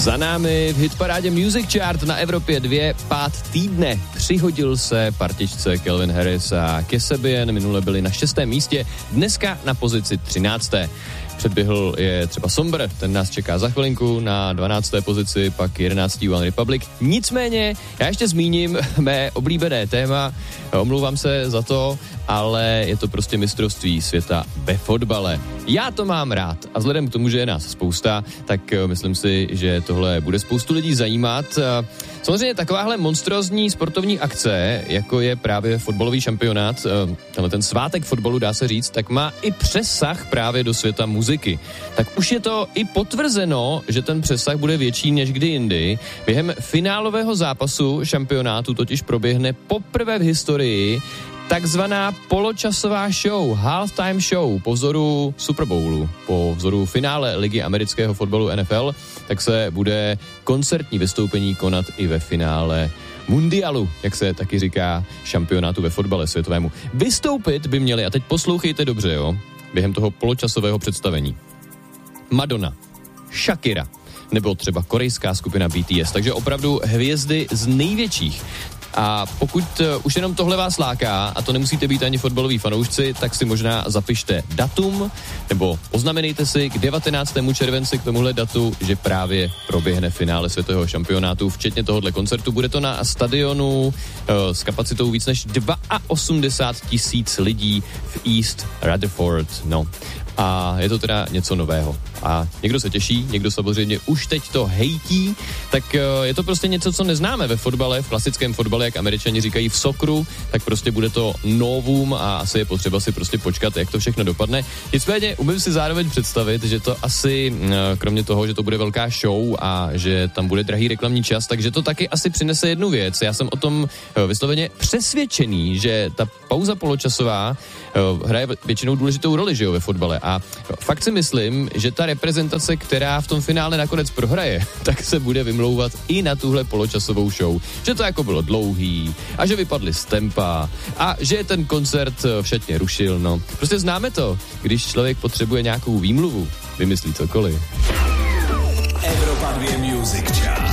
Za námi v hitparádě Music Chart na Evropě 2 pád týdne. Přihodil se partičce Calvin Harris a Kasabian, minule byli na 6. místě, dneska na pozici 13. Předběhl je třeba Somber, ten nás čeká za chvilinku na 12. pozici, pak 11. One Republic. Nicméně, já ještě zmíním mé oblíbené téma, omlouvám se za to, ale je to prostě mistrovství světa ve fotbale. Já to mám rád a vzhledem k tomu, že je nás spousta, tak myslím si, že tohle bude spoustu lidí zajímat. Samozřejmě takováhle monstrózní sportovní akce, jako je právě fotbalový šampionát, ten svátek fotbalu dá se říct, tak má i přesah právě do světa muziky. Tak už je to i potvrzeno, že ten přesah bude větší než kdy jindy. Během finálového zápasu šampionátu totiž proběhne poprvé v historii takzvaná poločasová show, halftime show po vzoru Super Bowlu, po vzoru finále ligy amerického fotbalu NFL, tak se bude koncertní vystoupení konat i ve finále mundialu, jak se taky říká, šampionátu ve fotbale světovému. Vystoupit by měli, a teď poslouchejte dobře, jo, během toho poločasového představení, Madonna, Shakira, nebo třeba korejská skupina BTS, takže opravdu hvězdy z největších. A pokud už jenom tohle vás láká, a to nemusíte být ani fotbaloví fanoušci, tak si možná zapište datum, nebo oznamenejte si k 19. červenci k tomuhle datu, že právě proběhne finále světového šampionátu, včetně tohohle koncertu. Bude to na stadionu s kapacitou víc než 82 000 lidí v East Rutherford. No. A je to teda něco nového. A někdo se těší, někdo samozřejmě už teď to hejtí, tak je to prostě něco, co neznáme ve fotbale, v klasickém fotbale, jak Američani říkají v socceru, tak prostě bude to novum a asi je potřeba si prostě počkat, jak to všechno dopadne. Nicméně umím si zároveň představit, že to asi, kromě toho, že to bude velká show a že tam bude drahý reklamní čas, takže to taky asi přinese jednu věc. Já jsem o tom vysloveně přesvědčený, že ta pauza poločasová hraje většinou důležitou roli, že jo, ve fotbale. A fakt si myslím, že ta reprezentace, která v tom finále nakonec prohraje, tak se bude vymlouvat i na tuhle poločasovou show. Že to jako bylo dlouhý a že vypadli z tempa a že ten koncert všetně rušil, no. Prostě známe to, když člověk potřebuje nějakou výmluvu, vymyslí cokoliv. Evropa 2 Music Chart.